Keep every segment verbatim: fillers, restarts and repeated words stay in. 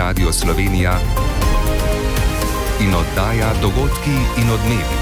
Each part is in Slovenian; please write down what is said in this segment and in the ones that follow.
Radio Slovenija in oddaja Dogodki in odmevi.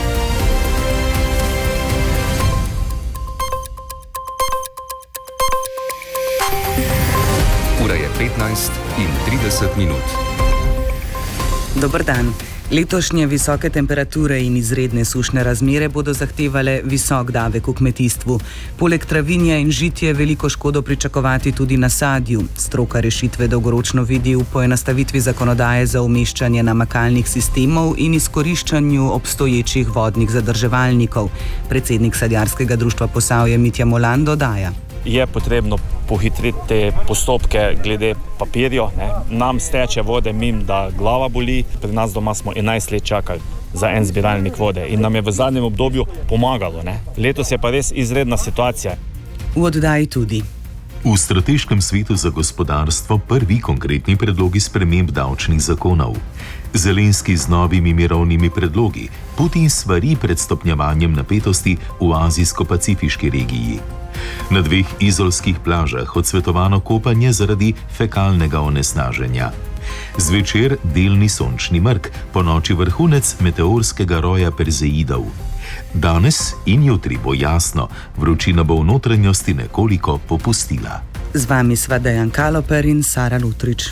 Ura je petnajst in trideset minut. Dober dan. Letošnje visoke temperature in izredne sušne razmere bodo zahtevale visok davek v kmetijstvu. Poleg travinja in žitja je veliko škodo pričakovati tudi na sadju. Stroka rešitve dolgoročno vidi v poenostavitvi zakonodaje za umeščanje namakalnih sistemov in izkoriščanju obstoječih vodnih zadrževalnikov. Predsednik Sadjarskega društva Posavje Mitja Molan dodaja. Je potrebno pohitriti te postopke glede papirjev. Nam steče vode mimo, da glava boli. Pri nas doma smo enajst let čakali za en zbiralnik vode in nam je v zadnjem obdobju pomagalo. Ne? Letos je pa res izredna situacija. V oddaji tudi. V Strateškem svetu za gospodarstvo prvi konkretni predlogi sprememb davčnih zakonov. Zelenski z novimi mirovnimi predlogi, Putin svari pred stopnjevanjem napetosti v azijsko-pacifiški regiji. Na dveh izolskih plažah odsvetovano kopanje zaradi fekalnega onesnaženja. Zvečer delni sončni mrk, ponoči vrhunec meteorskega roja Perzeidov. Danes in jutri bo jasno, vročina bo v notranjosti nekoliko popustila. Z vami sva Dejan Kaloper in Sara Lutrič.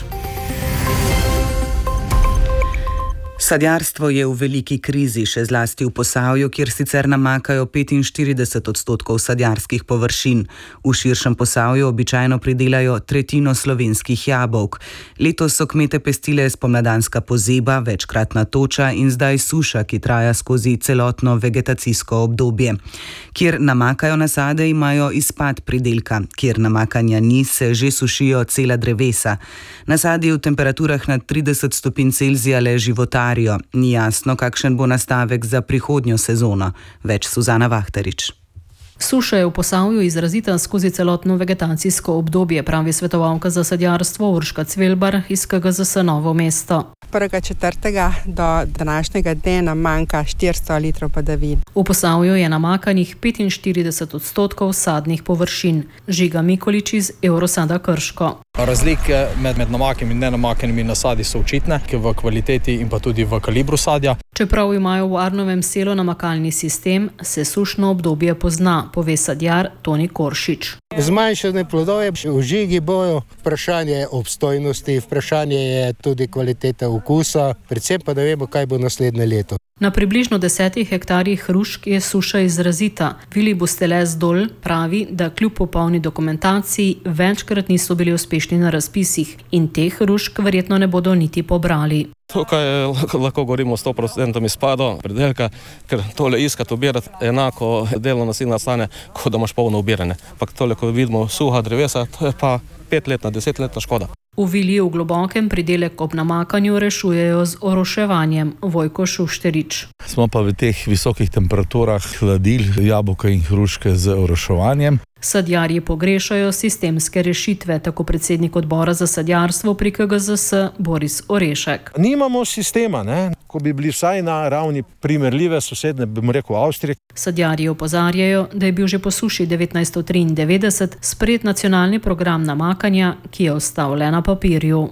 Sadjarstvo je v veliki krizi, še zlasti v Posavju, kjer sicer namakajo petinštirideset odstotkov sadjarskih površin. V širšem Posavju običajno pridelajo tretjino slovenskih jabolk. Letos so kmete pestile spomladanska pozeba, večkratna toča in zdaj suša, ki traja skozi celotno vegetacijsko obdobje. Kjer namakajo nasade, imajo izpad pridelka. Kjer namakanja ni, se že sušijo cela drevesa. Nasadi v temperaturah nad trideset stopinj Celzija le životarijo. Ni jasno, kakšen bo nastavek za prihodnjo sezono. Več Suzana Vahtarič. Suša je v Posavju izrazita skozi celotno vegetacijsko obdobje, pravi svetovalka za sadjarstvo Urška Cvelbar iz K G Z S Novo mesto. prvega četrtega do današnjega dne manjka štiristo litrov padavin. V Posavju je namakanih petinštirideset odstotkov sadnih površin. Žiga Mikolič iz Eurosada Krško. Razlike med, med namakanimi in nenamakanimi nasadi so očitne, v kvaliteti in pa tudi v kalibru sadja. Čeprav imajo v Arnovem selu namakalni sistem, se sušno obdobje pozna, pove sadjar Toni Koršič. Zmanjšane plodove v žigi bojo, vprašanje je obstojnosti, vprašanje je tudi kvalitete okusa, predvsem pa da vemo, kaj bo naslednje leto. Na približno desetih hektarjih hrušk je suša izrazita. Vili Bustelez Dol pravi, da kljub popolni dokumentaciji večkrat niso bili uspešni na razpisih in teh hrušk verjetno ne bodo niti pobrali. Tukaj lahko govorimo o sto procentov izpadu pridelka, ker tole iskati, ubirati enako delo nasilno stane, kot da imaš polno ubirane. Pa tole, ko vidimo suha drevesa, to je pa petletna, desetletna škoda. V Vili v globokem pridelek ob namakanju rešujejo z oroševanjem. Vojko Šušterič. Smo pa v teh visokih temperaturah hladili jabolka in hruške z oroševanjem. Sadjarji pogrešajo sistemske rešitve, tako predsednik odbora za sadjarstvo pri K G Z S Boris Orešek. Nimamo sistema, ne? Ko bi bili vsaj na ravni primerljive sosedne, bi mu rekel Avstrije. Sadjarji opozarjajo, da je bil že po suši devetnajststo triindevetdeset sprejet nacionalni program namakanja, ki je ostal le na papirju.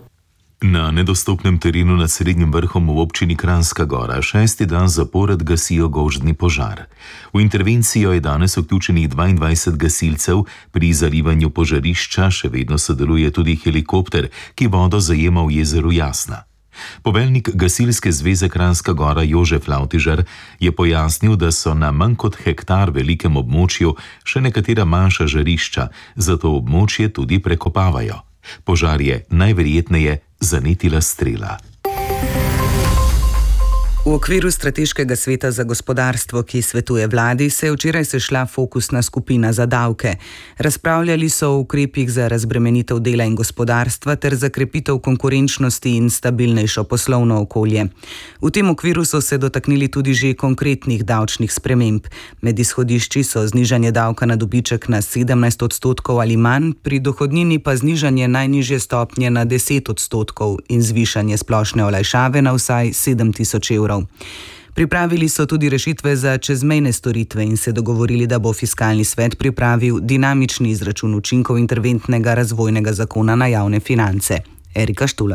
Na nedostopnem terenu nad Srednjim vrhom v občini Kranjska Gora šesti dan zapored gasijo gozdni požar. V intervencijo je danes vključenih dvaindvajset gasilcev, pri zalivanju požarišča še vedno sodeluje tudi helikopter, ki vodo zajema v jezeru Jasna. Poveljnik Gasilske zveze Kranjska Gora Jožef Lavtižar je pojasnil, da so na manj kot hektar velikem območju še nekatera manjša žarišča, zato območje tudi prekopavajo. Požar je najverjetneje zanetila strela. V okviru Strateškega sveta za gospodarstvo, ki svetuje vladi, se je včeraj sešla fokusna skupina za davke. Razpravljali so o ukrepih za razbremenitev dela in gospodarstva ter za krepitev konkurenčnosti in stabilnejšo poslovno okolje. V tem okviru so se dotaknili tudi že konkretnih davčnih sprememb. Med izhodišči so znižanje davka na dobiček na sedemnajst odstotkov ali manj, pri dohodnini pa znižanje najnižje stopnje na deset odstotkov in zvišanje splošne olajšave na vsaj sedem tisoč evrov. Pripravili so tudi rešitve za čezmejne storitve in se dogovorili, da bo fiskalni svet pripravil dinamični izračun učinkov interventnega razvojnega zakona na javne finance. Erika Štular.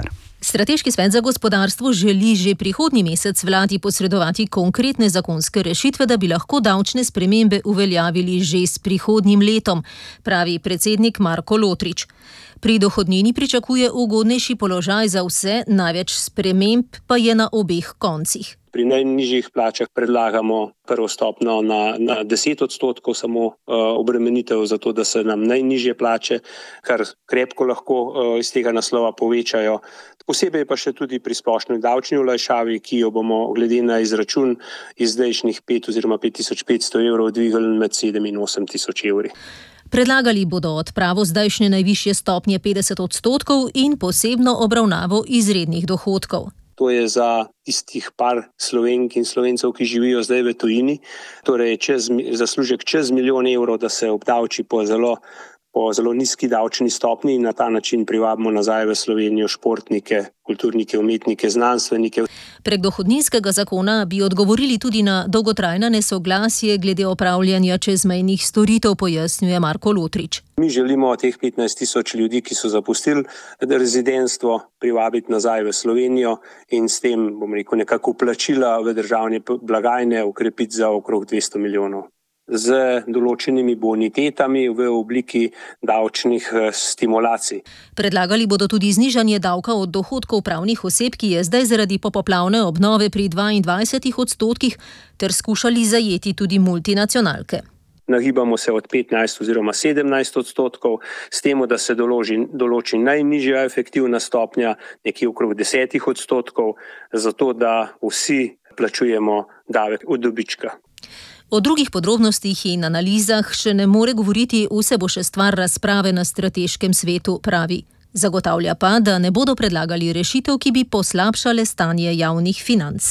Strateški svet za gospodarstvo želi že prihodnji mesec vladi posredovati konkretne zakonske rešitve, da bi lahko davčne spremembe uveljavili že s prihodnjim letom, pravi predsednik Marko Lotrič. Pri dohodnini pričakuje ugodnejši položaj za vse, največ sprememb pa je na obeh koncih. Pri najnižjih plačah predlagamo prvo stopnjo na, na deset odstotkov samo uh, obremenitev, zato da se nam najnižje plače, kar krepko lahko uh, iz tega naslova povečajo. Posebej pa še tudi pri splošni davčni olajšavi, ki jo bomo glede na izračun iz zdajšnjih pet oziroma pet tisoč petsto evrov dvigali med sedem in osem tisoč evri. Predlagali bodo odpravo zdajšnje najvišje stopnje petdeset odstotkov in posebno obravnavo izrednih dohodkov. To je za tistih par Slovenk in Slovencev, ki živijo zdaj v tujini, torej čez, zaslužek čez milijon evrov, da se obdavči po zelo, po zelo nizki davčni stopni in na ta način privabimo nazaj v Slovenijo športnike, kulturnike, umetnike, znanstvenike. Prek dohodninskega zakona bi odgovorili tudi na dolgotrajna nesoglasje glede opravljanja čezmejnih storitev, pojasnjuje Marko Lotrič. Mi želimo teh petnajst tisoč ljudi, ki so zapustili rezidentstvo, privabiti nazaj v Slovenijo in s tem, bom rekel, nekako plačila v državne blagajne ukrepiti za okrog dvesto milijonov. Z določenimi bonitetami v obliki davčnih stimulacij. Predlagali bodo tudi znižanje davka od dohodkov pravnih oseb, ki je zdaj zaradi popoplavne obnove pri dvaindvajsetih odstotkih, ter skušali zajeti tudi multinacionalke. Nagibamo se od petnajst oziroma sedemnajst odstotkov, s tem, da se določi, določi najnižja efektivna stopnja, nekje okrog desetih odstotkov, zato da vsi plačujemo davek od dobička. O drugih podrobnostih in analizah še ne more govoriti, vse bo še stvar razprave na strateškem svetu, pravi. Zagotavlja pa, da ne bodo predlagali rešitev, ki bi poslabšale stanje javnih financ.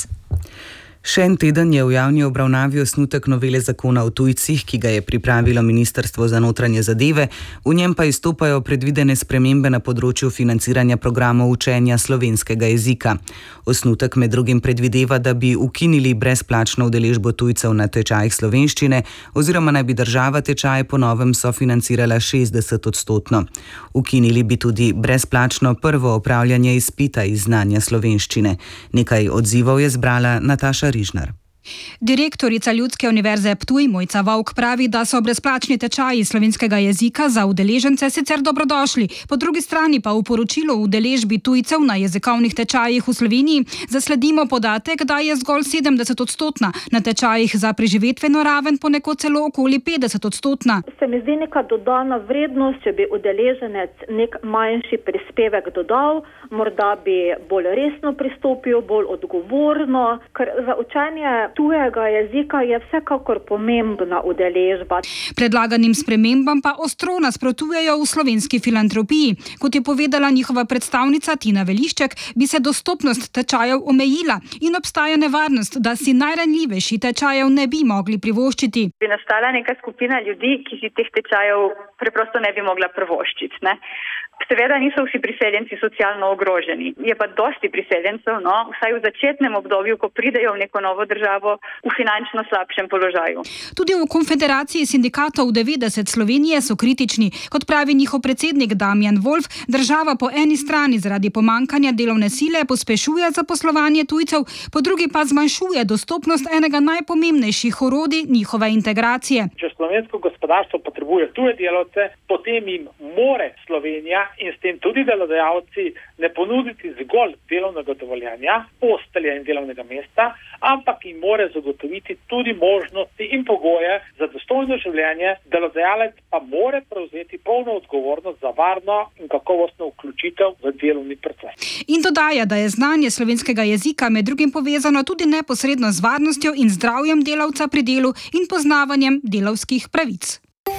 Še en teden je v javni obravnavi osnutek novele zakona o tujcih, ki ga je pripravilo Ministrstvo za notranje zadeve, v njem pa izstopajo predvidene spremembe na področju financiranja programov učenja slovenskega jezika. Osnutek med drugim predvideva, da bi ukinili brezplačno udeležbo tujcev na tečajih slovenščine oziroma naj bi država tečaje po novem sofinancirala šestdeset odstotno. Ukinili bi tudi brezplačno prvo opravljanje izpita iz znanja slovenščine. Nekaj odzivov je zbrala Nataša Rižnar. Direktorica Ljudske univerze Ptuj Mojca Vovk pravi, da so brezplačni tečaji slovenskega jezika za udeležence sicer dobrodošli, po drugi strani pa v poročilu o udeležbi tujcev na jezikovnih tečajih v Sloveniji zasledimo podatek, da je zgolj sedemdeset odstotna, na tečajih za preživetveno raven ponekod celo okoli petdeset odstotna. Se mi zdi neka dodana vrednost, če bi udeleženec nek manjši prispevek dodal, morda bi bolj resno pristopil, bolj odgovorno, ker za učenje tujega jezika je vsekakor pomembna udeležba. Predlaganim spremembam pa ostro nasprotujejo v Slovenski filantropiji. Kot je povedala njihova predstavnica Tina Velišček, bi se dostopnost tečajev omejila in obstaja nevarnost, da si najranljivejši tečajev ne bi mogli privoščiti. Bi nastala neka skupina ljudi, ki si teh tečajev preprosto ne bi mogla privoščiti, ne? Seveda niso vsi priseljenci socialno ogroženi. Je pa dosti priseljencev, no, vsaj v začetnem obdobju, ko pridejo v neko novo državo, v finančno slabšem položaju. Tudi v Konfederaciji sindikatov devetdeset Slovenije so kritični. Kot pravi njihov predsednik Damjan Wolf, država po eni strani zaradi pomankanja delovne sile pospešuje zaposlovanje tujcev, po drugi pa zmanjšuje dostopnost enega najpomembnejših orodij njihove integracije. Če slovensko gospodarstvo potrebuje tuje delavce, potem jim more Slovenija in s tem tudi delodajalci ne ponuditi zgolj delovnega dovoljenja, postelja in delovnega mesta, ampak jim more zagotoviti tudi možnosti in pogoje za dostojno življenje, delodajalec pa more prevzeti polno odgovornost za varno in kakovostno vključitev v delovni proces. In dodaja, da je znanje slovenskega jezika med drugim povezano tudi neposredno z varnostjo in zdravjem delavca pri delu in poznavanjem delavskih pravic.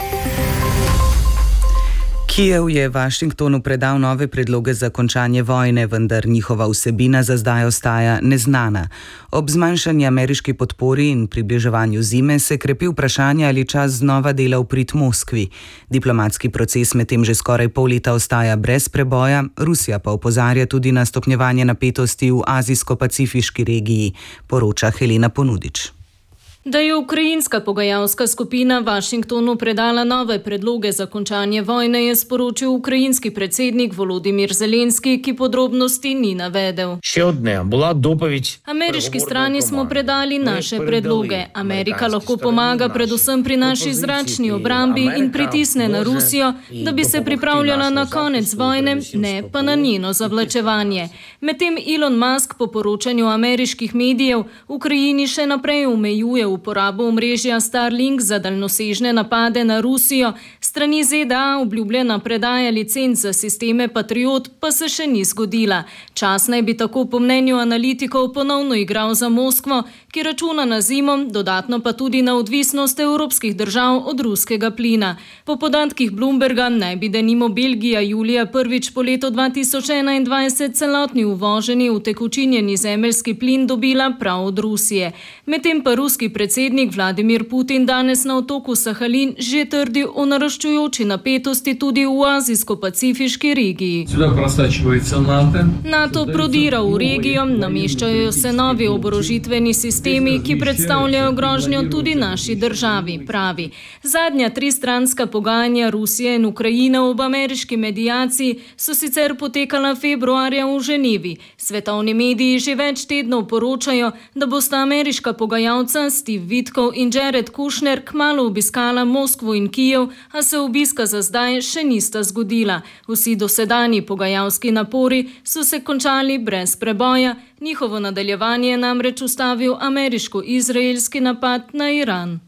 Kijev je Washingtonu predal nove predloge za končanje vojne, vendar njihova vsebina za zdaj ostaja neznana. Ob zmanjšanju ameriški podpori in približevanju zime se krepi vprašanje, ali čas znova dela v prid Moskvi. Diplomatski proces medtem že skoraj pol leta ostaja brez preboja, Rusija pa opozarja tudi na stopnjevanje napetosti v azijsko-pacifiški regiji, poroča Helena Ponudič. Da je ukrajinska pogajalska skupina Washingtonu predala nove predloge za končanje vojne, je sporočil ukrajinski predsednik Volodimir Zelenski, ki podrobnosti ni navedel. Še odne, bila dopovič. Ameriški strani smo predali naše predloge. Amerika lahko pomaga predvsem pri naši zračni obrambi in pritisne na Rusijo, da bi se pripravljala na konec vojne, ne pa na njeno zavlačevanje. Medtem Elon Musk po poročanju ameriških medijev Ukrajini še naprej omejuje uporabo omrežja Starlink za daljnosežne napade na Rusijo, strani Z D A obljubljena predaja licenc za sisteme Patriot pa se še ni zgodila. Čas naj bi tako po mnenju analitikov ponovno igral za Moskvo, ki računa na zimo, dodatno pa tudi na odvisnost evropskih držav od ruskega plina. Po podatkih Bloomberga naj bi denimo Belgija julija prvič po letu dva tisoč enaindvajset celotni uvoženi utekočinjeni zemeljski plin dobila prav od Rusije. Medtem pa ruski predsednik Vladimir Putin danes na otoku Sahalin že trdi o naraščujoči napetosti tudi v azijsko-pacifiški regiji. NATO prodira v regijo, nameščajo se novi oborožitveni sistemi, ki predstavljajo grožnjo tudi naši državi, pravi. Zadnja tristranska pogajanja Rusije in Ukrajine ob ameriški medijaciji so sicer potekala februarja v Ženevi. Svetovni mediji že več tednov poročajo, da bosta ameriška pogajalca Steve Witkow in Jared Kushner kmalu obiskala Moskvo in Kijev, a se obiska za zdaj še nista zgodila. Vsi dosedanji pogajalski napori so se končali brez preboja, njihovo nadaljevanje je namreč ustavil ameriško-izraelski napad na Iran.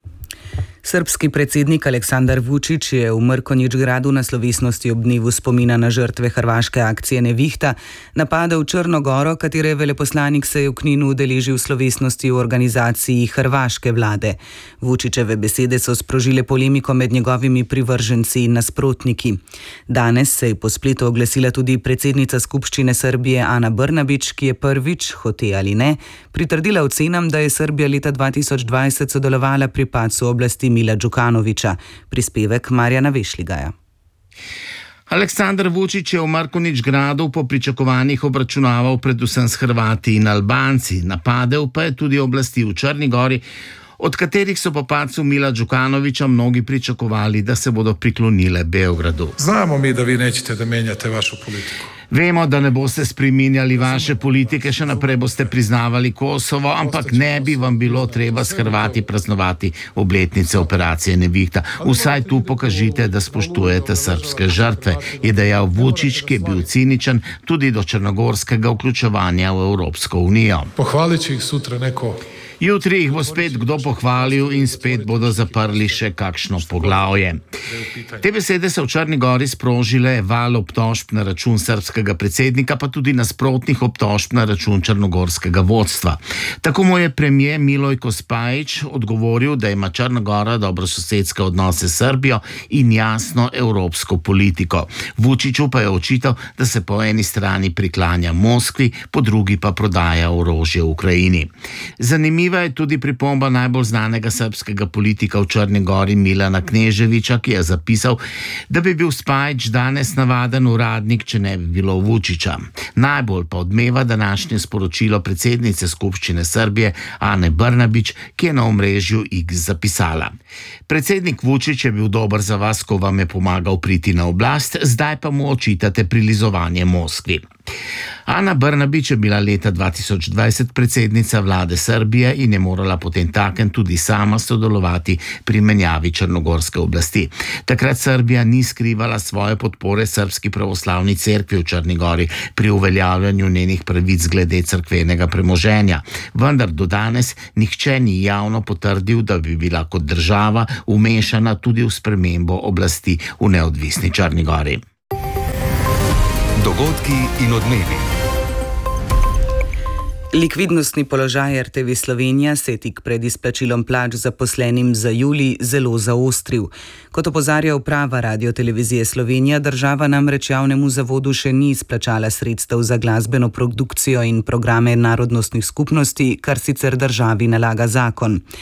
Srbski predsednik Aleksandar Vučić je v Mrkonjić-gradu na slovesnosti ob dnevu spomina na žrtve hrvaške akcije Nevihta napadel Črno Goro, katere veleposlanik se je v Kninu udeležil slovesnosti v organizaciji hrvaške vlade. Vučićeve besede so sprožile polemiko med njegovimi privrženci in nasprotniki. Danes se je po spletu oglasila tudi predsednica skupščine Srbije Ana Brnabić, ki je prvič, hote ali ne, pritrdila ocenam, da je Srbija leta dva tisoč dvajset sodelovala pri padcu oblasti Mila Đukanovića. Prispevek Marjana Vešligaja. Aleksandar Vučić je v Mrkonjić-gradu po pričakovanjih obračunaval predvsem s Hrvati in Albanci. Napadel pa je tudi oblasti v Črni Gori, od katerih so po padcu Mila Đukanovića mnogi pričakovali, da se bodo priklonile Beogradu. Znamo mi, da vi nećete da menjate vašu politiku. Vemo, da ne boste spreminjali vaše politike, še naprej boste priznavali Kosovo, ampak ne bi vam bilo treba s Hrvati praznovati obletnice operacije Nevihta. Vsaj tu pokažite, da spoštujete srbske žrtve, je dejal Vučić, ki je bil ciničen tudi do črnogorskega vključevanja v Evropsko unijo. Pohvalit će ih sutra neko. Jutri jih bo spet kdo pohvalil in spet bodo zaprli še kakšno poglavje. Te besede so v Črni Gori sprožile val obtožb na račun srbskega predsednika, pa tudi nasprotnih obtožb na račun črnogorskega vodstva. Tako mu je premijer Milojko Spajić odgovoril, da ima Črna Gora dobrososedske odnose s Srbijo in jasno evropsko politiko. Vučiću pa je očital, da se po eni strani priklanja Moskvi, po drugi pa prodaja orožje v Ukrajini. Zanimivo je tudi pripomba najbolj znanega srbskega politika v Črni Gori Milana Kneževića, ki je zapisal, da bi bil Spajić danes navaden uradnik, če ne bi bilo Vučića. Najbolj pa odmeva današnje sporočilo predsednice skupščine Srbije Ane Brnabić, ki je na omrežju X zapisala. Predsednik Vučić je bil dober za vas, ko vam je pomagal priti na oblast, zdaj pa mu očitate prilizovanje Moskvi. Ana Brnabić je bila leta dva tisoč dvajset predsednica vlade Srbije in je morala potem takem tudi sama sodelovati pri menjavi črnogorske oblasti. Takrat Srbija ni skrivala svoje podpore srbski pravoslavni cerkvi v Črni Gori pri uveljavljanju njenih pravic glede cerkvenega premoženja. Vendar do danes nihče ni javno potrdil, da bi bila kot država umešana tudi v spremembo oblasti v neodvisni Črni Gori. Dogodki in odmevi. Likvidnostni položaj R T V Slovenija se je tik pred izplačilom plač zaposlenim za julij zelo zaostril. Kot opozarja uprava Radiotelevizije Slovenija, država namreč javnemu zavodu še ni izplačala sredstev za glasbeno produkcijo in programe narodnostnih skupnosti, kar sicer državi nalaga zakon.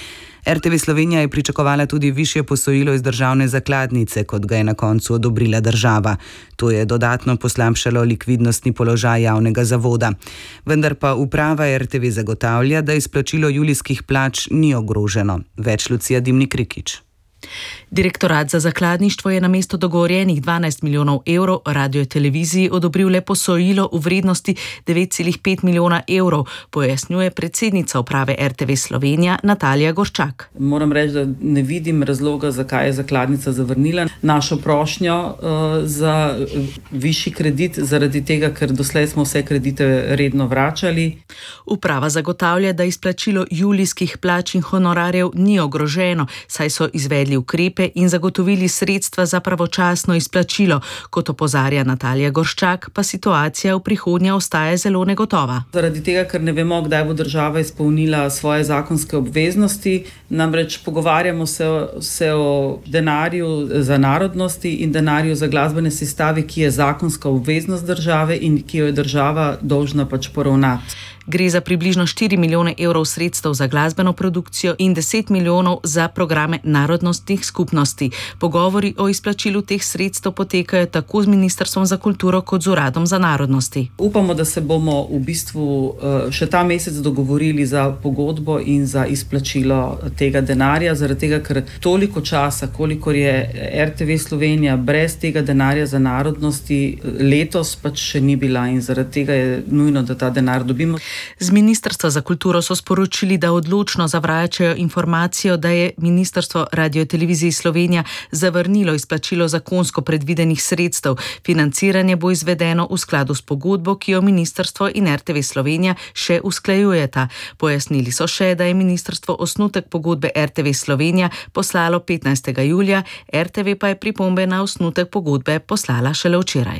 R T V Slovenija je pričakovala tudi višje posojilo iz državne zakladnice, kot ga je na koncu odobrila država. To je dodatno poslabšalo likvidnostni položaj javnega zavoda. Vendar pa uprava R T V zagotavlja, da izplačilo julijskih plač ni ogroženo. Več Lucija Dimnik Rikič. Direktorat za zakladništvo je namesto dogovorjenih dvanajst milijonov evrov radioteleviziji odobril le posojilo v vrednosti devet celih pet milijona evrov, pojasnjuje predsednica uprave R T V Slovenija Natalija Gorščak. Moram reči, da ne vidim razloga, zakaj je zakladnica zavrnila našo prošnjo uh, za višji kredit, zaradi tega, ker doslej smo vse kredite redno vračali. Uprava zagotavlja, da izplačilo julijskih plač in honorarjev ni ogroženo, saj so izvedli ukrepe in zagotovili sredstva za pravočasno izplačilo. Kot opozarja Natalija Gorščak, pa situacija v prihodnje ostaja zelo negotova. Zaradi tega, ker ne vemo, kdaj bo država izpolnila svoje zakonske obveznosti, namreč pogovarjamo se, se o denarju za narodnosti in denarju za glasbene sestave, ki je zakonska obveznost države in ki jo je država dolžna pač poravnati. Gre za približno štiri milijone evrov sredstev za glasbeno produkcijo in deset milijonov za programe narodnostnih skupnosti. Pogovori o izplačilu teh sredstev potekajo tako z Ministrstvom za kulturo kot z Uradom za narodnosti. Upamo, da se bomo v bistvu še ta mesec dogovorili za pogodbo in za izplačilo tega denarja, zaradi tega, ker toliko časa, kolikor je R T V Slovenija brez tega denarja za narodnosti, letos pač še ni bila in zaradi tega je nujno, da ta denar dobimo. Z Ministrstva za kulturo so sporočili, da odločno zavračajo informacijo, da je Ministrstvo radioteleviziji Slovenija zavrnilo izplačilo zakonsko predvidenih sredstev. Financiranje bo izvedeno v skladu s pogodbo, ki jo Ministrstvo in R T V Slovenija še usklajujeta. Pojasnili so še, da je ministrstvo osnutek pogodbe R T V Slovenija poslalo petnajstega julija, R T V pa je pripombe na osnutek pogodbe poslala šele včeraj.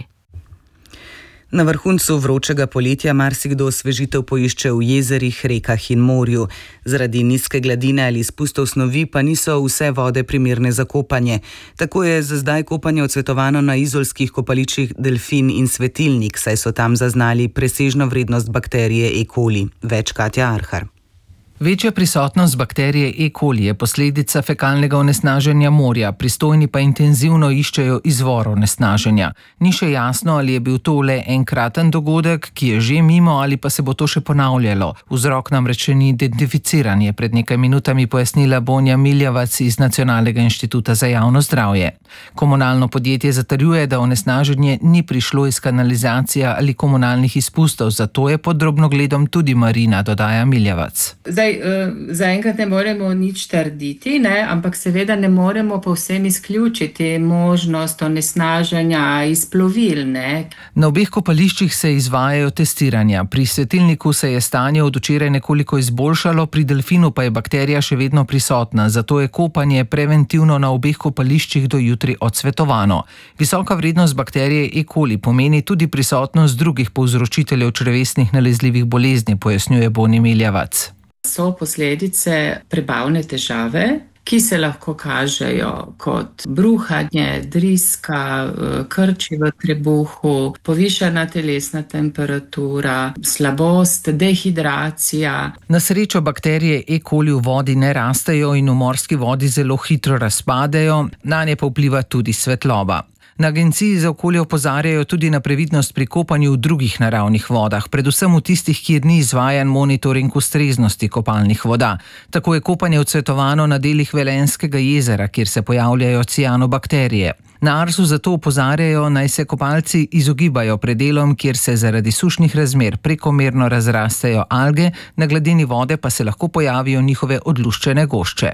Na vrhuncu vročega poletja marsikdo osvežitev poišče v jezerih, rekah in morju. Zaradi nizke gladine ali izpustov snovi pa niso vse vode primerne za kopanje. Tako je za zdaj kopanje odsvetovano na izolskih kopališčih Delfin in Svetilnik, saj so tam zaznali presežno vrednost bakterije E. coli. Več Katja Arhar. Večja prisotnost bakterije E. coli je posledica fekalnega onesnaženja morja, pristojni pa intenzivno iščejo izvor onesnaženja. Ni še jasno, ali je bil to le enkraten dogodek, ki je že mimo, ali pa se bo to še ponavljalo. Vzrok namreč ni identificiran, je pred nekaj minutami pojasnila Bonja Miljavac iz Nacionalnega inštituta za javno zdravje. Komunalno podjetje zatrjuje, da onesnaženje ni prišlo iz kanalizacije ali komunalnih izpustov, zato je pod drobnogledom tudi Marina, dodaja Miljavac. Zdaj, zaenkrat ne moremo nič trditi, ne? Ampak seveda ne moremo povsem izključiti možnost onesnaženja iz plovil. Ne? Na obeh kopališčih se izvajajo testiranja. Pri Svetilniku se je stanje od včeraj nekoliko izboljšalo, pri Delfinu pa je bakterija še vedno prisotna, zato je kopanje preventivno na obeh kopališčih do jutri odsvetovano. Visoka vrednost bakterije E. coli pomeni tudi prisotnost drugih povzročiteljev črevesnih nalezljivih bolezni, pojasnjuje Boni Miljavac. So posledice prebavne težave, ki se lahko kažejo kot bruhanje, driska, krči v trebuhu, povišana telesna temperatura, slabost, dehidracija. Na srečo bakterije E. coli v vodi ne rastejo in v morski vodi zelo hitro razpadejo, nanje pa vpliva tudi svetloba. Na Agenciji za okolje opozarjajo tudi na previdnost pri kopanju v drugih naravnih vodah, predvsem v tistih, kjer ni izvajan monitoring ustreznosti kopalnih voda. Tako je kopanje odsvetovano na delih Velenjskega jezera, kjer se pojavljajo cianobakterije. Na Arsu zato opozarjajo, naj se kopalci izogibajo predelom, kjer se zaradi sušnih razmer prekomerno razrastejo alge, na gladini vode pa se lahko pojavijo njihove odluščene gošče.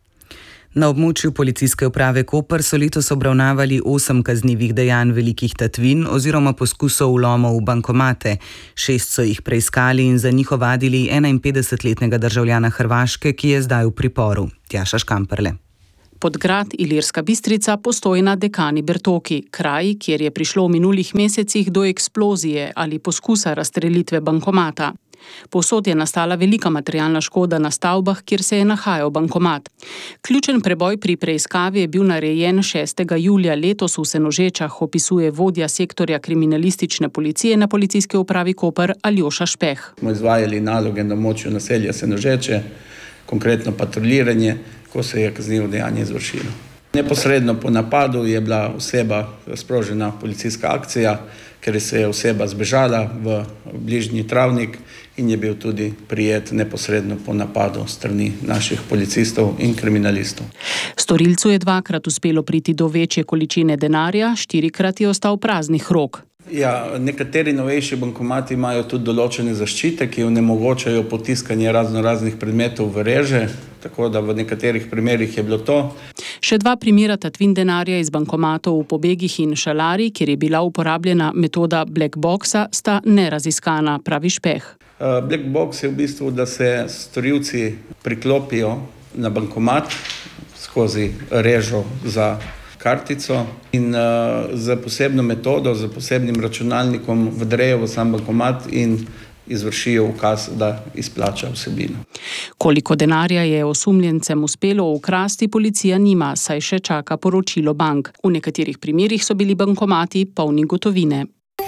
Na območju policijske uprave Koper so letos obravnavali osem kaznivih dejanj velikih tatvin oziroma poskusov vlomov v bankomate. Šest so jih preiskali in za njih ovadili enainpetdesetletnega državljana Hrvaške, ki je zdaj v priporu. Tjaša Škamperle. Podgrad, Ilirska Bistrica, Postojna, Dekani, Bertoki, kraji, kjer je prišlo v minulih mesecih do eksplozije ali poskusa razstrelitve bankomata. Povsod je nastala velika materialna škoda na stavbah, kjer se je nahajal bankomat. Ključen preboj pri preiskavi je bil narejen šestega julija letos v Senožečah, opisuje vodja sektorja kriminalistične policije na policijski upravi Koper Aljoša Špeh. Smo izvajali naloge na območju naselja Senožeče, konkretno patruljiranje, ko se je kaznivo dejanje izvršilo. Neposredno po napadu je bila oseba sprožena policijska akcija, ker se je oseba zbežala v bližnji travnik in je bil tudi prijet neposredno po napadu strani naših policistov in kriminalistov. Storilcu je dvakrat uspelo priti do večje količine denarja, štirikrat je ostal praznih rok. Ja, nekateri novejši bankomati imajo tudi določene zaščite, ki onemogočajo potiskanje razno raznih predmetov v reže, tako da v nekaterih primerih je bilo to. Še dva primera tatvin denarja iz bankomatov v Pobegih in Šalari, kjer je bila uporabljena metoda black boxa, sta neraziskana, pravi Špeh. Black box je v bistvu, da se storilci priklopijo na bankomat skozi režo za kartico in uh, z posebno metodo, z posebnim računalnikom vdrejo v sam bankomat in izvršijo ukaz, da izplača vsebino. Koliko denarja je osumljencem uspelo ukrasti, policija nima, saj še čaka poročilo bank. V nekaterih primerih so bili bankomati polni gotovine.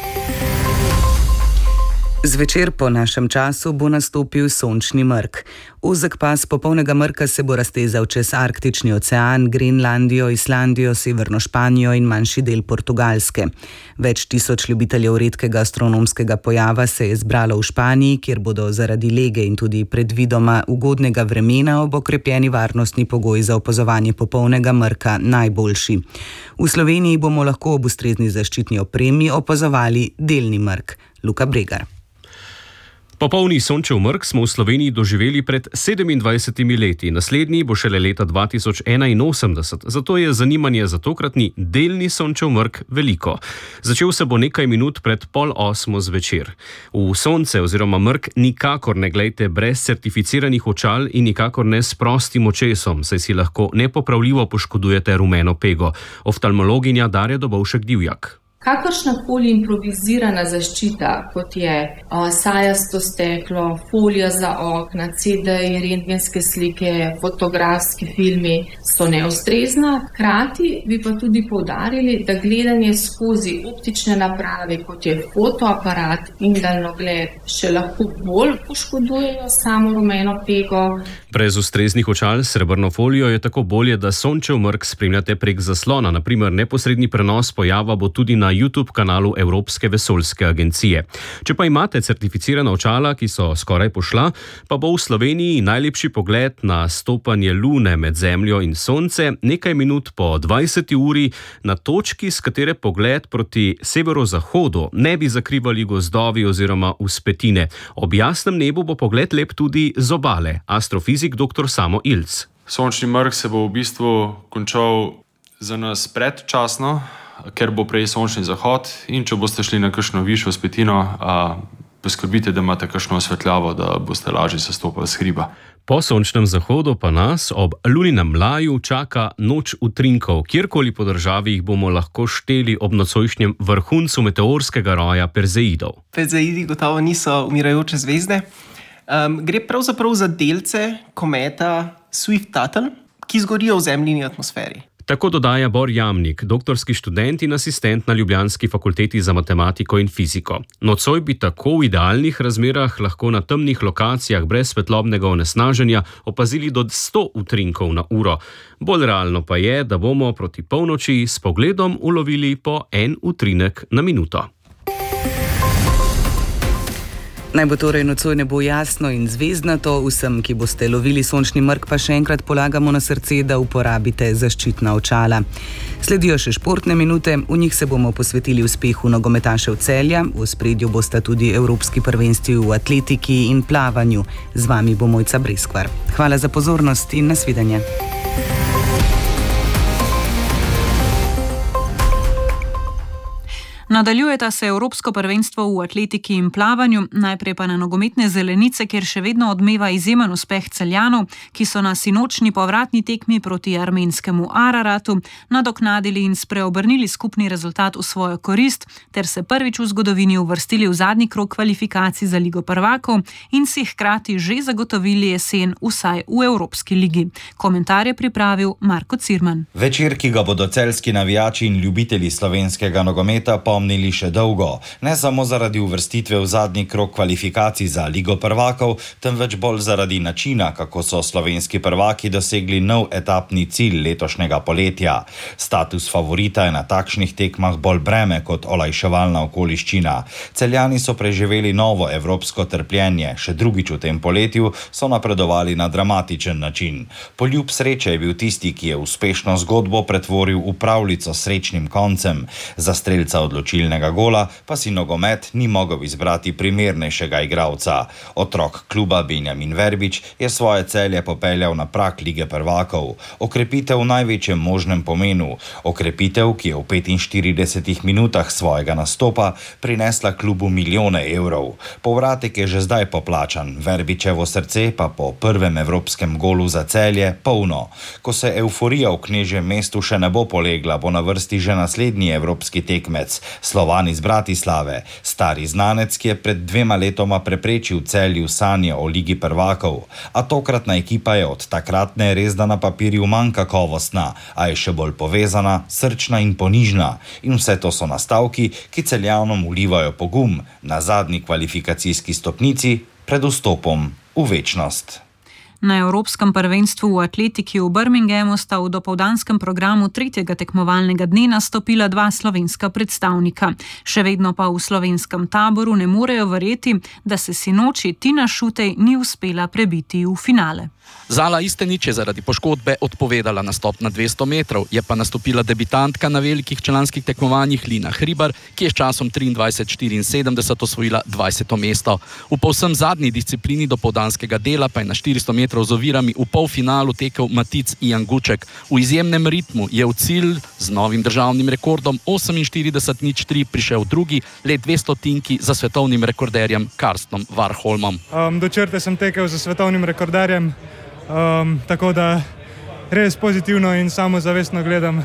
Zvečer po našem času bo nastopil sončni mrk. Ozek pas popolnega mrka se bo raztezal čez Arktični ocean, Grenlandijo, Islandijo, Severno Španijo in manjši del Portugalske. Več tisoč ljubiteljev redkega astronomskega pojava se je zbralo v Španiji, kjer bodo zaradi lege in tudi predvidoma ugodnega vremena ob okrepljeni varnostni pogoji za opazovanje popolnega mrka najboljši. V Sloveniji bomo lahko ob ustrezni zaščitni opremi opazovali delni mrk. Luka Bregar. Popolni sončev mrk smo v Sloveniji doživeli pred sedemindvajsetimi leti, naslednji bo šele leta dva tisoč enainosemdeset, zato je zanimanje za tokratni delni sončev mrk veliko. Začel se bo nekaj minut pred pol osmo zvečer. V sonce oziroma mrk nikakor ne glejte brez certificiranih očal in nikakor ne s prostim očesom, saj si lahko nepopravljivo poškodujete rumeno pego. Oftalmologinja Darja Dobovšek-Divjak. Kakršnakoli improvizirana zaščita, kot je o, sajasto steklo, folija za okna, C D-ji, rentgenske slike, fotografski filmi, so neustrezna. Hkrati bi pa tudi poudarili, da gledanje skozi optične naprave, kot je fotoaparat in daljnogled, še lahko bolj poškodujejo samo rumeno pego. Brez ustreznih očal s srebrno folijo je tako bolje, da sončev mrk spremljate prek zaslona, na primer neposredni prenos pojava bo tudi na YouTube kanalu Evropske vesoljske agencije. Če pa imate certificirana očala, ki so skoraj pošla, pa bo v Sloveniji najlepši pogled na stopanje lune med Zemljo in Sonce nekaj minut po dvajseti uri na točki, s katere pogled proti severozahodu ne bi zakrivali gozdovi oziroma vzpetine. Ob jasnem nebu bo pogled lep tudi z obale. Astrofizik doktor Samo Ilc. Sončni mrk se bo v bistvu končal za nas predčasno, ker bo prej sončni zahod in če boste šli na kakšno višjo vzpetino, poskrbite, da imate kakšno osvetljavo, da boste lažje sestopali s hriba. Po sončnem zahodu pa nas ob luninem mlaju čaka noč utrinkov. Kjerkoli po državi jih bomo lahko šteli ob nocojšnjem vrhuncu meteorskega roja Perzeidov. Perzeidi gotovo niso umirajoče zvezde. Um, gre pravzaprav za delce kometa Swift-Tuttle, ki zgorijo v Zemljini atmosferi. Tako dodaja Bor Jamnik, doktorski študent in asistent na ljubljanski fakulteti za matematiko in fiziko. Nocoj bi tako v idealnih razmerah lahko na temnih lokacijah brez svetlobnega onesnaženja opazili do sto utrinkov na uro. Bolj realno pa je, da bomo proti polnoči s pogledom ulovili po en utrinek na minuto. Naj bo torej nocoj nebo jasno in zvezdnato, vsem, ki boste lovili sončni mrk, pa še enkrat polagamo na srce, da uporabite zaščitna očala. Sledijo še športne minute, v njih se bomo posvetili uspehu nogometašev Celja, v ospredju bosta tudi evropski prvenstvi v atletiki in plavanju. Z vami bo Mojca Breskvar. Hvala za pozornost in nasvidenje. Nadaljujeta se Evropsko prvenstvo v atletiki in plavanju, najprej pa na nogometne zelenice, kjer še vedno odmeva izjemen uspeh Celjanov, ki so na sinočni povratni tekmi proti armenskemu Araratu nadoknadili in spreobrnili skupni rezultat v svojo korist, ter se prvič v zgodovini uvrstili v zadnji krog kvalifikacij za Ligo prvakov in si hkrati že zagotovili jesen vsaj v Evropski ligi. Komentar je pripravil Marko Cirman. Večer, ki ga bodo celjski navijači in ljubitelji slovenskega nogometa pomnili še dolgo, ne samo zaradi uvrstitve v zadnji krog kvalifikacij za Ligo prvakov, temveč bolj zaradi načina, kako so slovenski prvaki dosegli nov etapni cilj letošnjega poletja. Status favorita je na takšnih tekmah bolj breme kot olajševalna okoliščina. Celjani so preživeli novo evropsko trpljenje, še drugič v tem poletju so napredovali na dramatičen način. Poljub sreče je bil tisti, ki je uspešno zgodbo pretvoril v pravljico s srečnim koncem. Za strelca odločilnega gola pa si nogomet ni mogel izbrati primernejšega igralca. Otrok kluba Benjamin Verbič je svoje Celje popeljal na prag Lige prvakov. Okrepitev v največjem možnem pomenu. Okrepitev, ki je v petinštiridesetih minutah svojega nastopa prinesla klubu milijone evrov. Povratek je že zdaj poplačan, Verbičevo srce pa po prvem evropskem golu za Celje polno. Ko se euforija v Knežjem mestu še ne bo polegla, bo na vrsti že naslednji evropski tekmec, Slovan iz Bratislave, stari znanec, ki je pred dvema letoma preprečil Celju sanje o Ligi prvakov. A tokratna ekipa je od takratne resda na papirju manj kakovostna, a je še bolj povezana, srčna in ponižna. In vse to so nastavki, ki Celjanom vlivajo pogum na zadnji kvalifikacijski stopnici pred vstopom v večnost. Na Evropskem prvenstvu v atletiki v Birminghamu sta v dopoldanskem programu tretjega tekmovalnega dne nastopila dva slovenska predstavnika. Še vedno pa v slovenskem taboru ne morejo verjeti, da se sinoči Tina Šutej ni uspela prebiti v finale. Zala Istenič je zaradi poškodbe odpovedala nastop na dvesto metrov, je pa nastopila debitantka na velikih članskih tekmovanjih Lina Hribar, ki je s časom triindvajset štiriinsedemdeset osvojila dvajseto mesto. V povsem zadnji disciplini dopoldanskega dela pa je na štiristo metrov z ovirami v polfinalu tekel Matic Ijan Guček. V izjemnem ritmu je v cilj z novim državnim rekordom oseminštirideset nič tri prišel drugi, le dve stotinki za svetovnim rekorderjem Karstnom Warholmom. Um, do črte sem tekel za svetovnim rekorderjem. Um, tako da res pozitivno in samozavestno gledam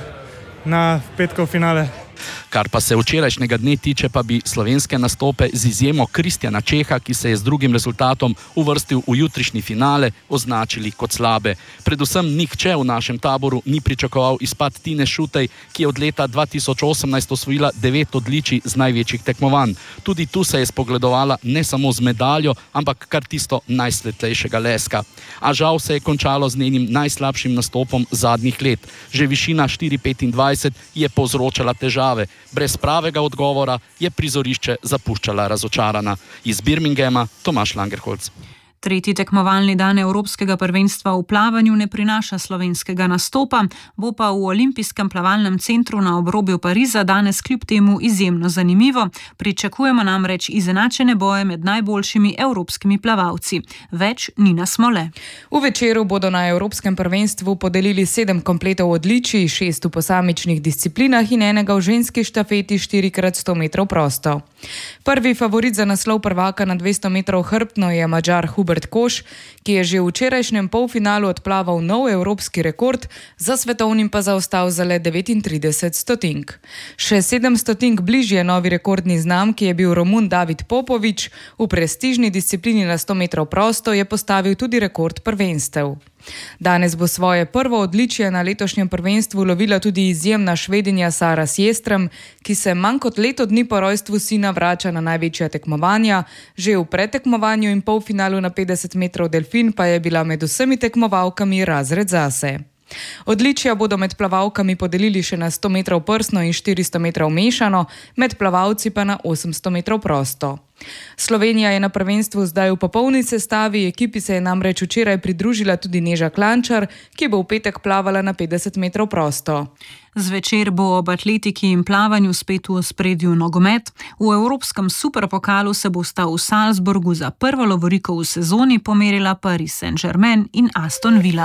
na petkov finale. Kar pa se včerajšnjega dne tiče, pa bi slovenske nastope z izjemo Kristjana Čeha, ki se je z drugim rezultatom uvrstil v jutrišnji finale, označili kot slabe. Predvsem nihče v našem taboru ni pričakoval izpad Tine Šutej, ki je od leta dva tisoč osemnajst osvojila devet odličij z največjih tekmovanj. Tudi tu se je spogledovala ne samo z medaljo, ampak kar tisto najsvetlejšega leska. A žal se je končalo z njenim najslabšim nastopom zadnjih let. Že višina štiri petindvajset je povzročala težave. Brez pravega odgovora je prizorišče zapuščala razočarana. Iz Birminghama Tomaž Langerholz. Tretji tekmovalni dan Evropskega prvenstva v plavanju ne prinaša slovenskega nastopa, bo pa v Olimpijskem plavalnem centru na obrobju Pariza danes kljub temu izjemno zanimivo. Pričakujemo namreč izenačene boje med najboljšimi evropskimi plavalci. Več Nina Smole. V večeru bodo na Evropskem prvenstvu podelili sedem kompletov odličij, šest v posamičnih disciplinah in enega v ženski štafeti štiri krat sto metrov prosto. Prvi favorit za naslov prvaka na dvesto metrov hrbtno je Madžar Hubert Koš, ki je že v včerajšnjem polfinalu odplaval nov evropski rekord, za svetovnim pa zaostal za le devetintrideset stotink. Še sedem stotink bližje novi rekordni znamki je bil Romun David Popovič, v prestižni disciplini na sto metrov prosto je postavil tudi rekord prvenstev. Danes bo svoje prvo odličje na letošnjem prvenstvu lovila tudi izjemna Švedinja Sara Sjestrem, ki se manj kot leto dni po rojstvu sina vrača na največja tekmovanja. Že v predtekmovanju in polfinalu na petdeset metrov delfin pa je bila med vsemi tekmovalkami razred zase. Odličja bodo med plavalkami podelili še na sto metrov prsno in štiristo metrov mešano, med plavalci pa na osemsto metrov prosto. Slovenija je na prvenstvu zdaj v popolni sestavi, ekipi se je namreč včeraj pridružila tudi Neža Klančar, ki bo v petek plavala na petdeset metrov prosto. Zvečer bo ob atletiki in plavanju spet v ospredju nogomet. V Evropskem superpokalu se bosta v Salzburgu za prvo lovoriko v sezoni pomerila Paris Saint-Germain in Aston Villa.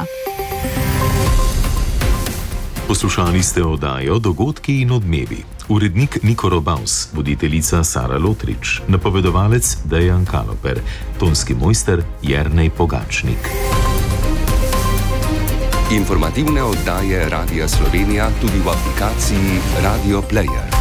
Poslušali ste oddajo Dogodki in odmevi. Urednik Niko Robaus, voditeljica Sara Lotrič, napovedovalec Dejan Kaloper, tonski mojster Jernej Pogačnik. Informativne oddaje Radia Slovenija tudi v aplikaciji Radio Player.